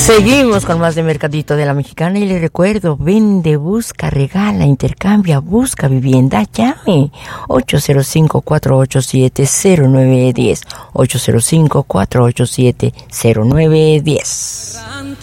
Seguimos con más de Mercadito de la Mexicana y le recuerdo, vende, busca, regala, intercambia, busca vivienda, llame 805-487-0910, 805-487-0910.